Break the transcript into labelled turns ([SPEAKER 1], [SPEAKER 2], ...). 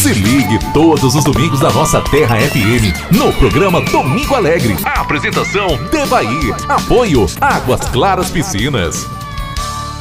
[SPEAKER 1] Se ligue todos os domingos da nossa Terra FM, no programa Domingo Alegre. A apresentação Devair. Apoio Águas Claras Piscinas.